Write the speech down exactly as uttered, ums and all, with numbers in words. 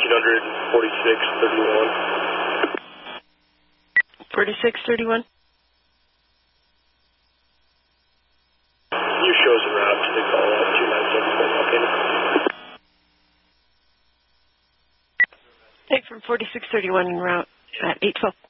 hundred forty-six thirty-one. forty-six thirty-one? You shows en route to the call up two nine seven four Montana. Hey, from forty-six thirty-one en route at eight twelve.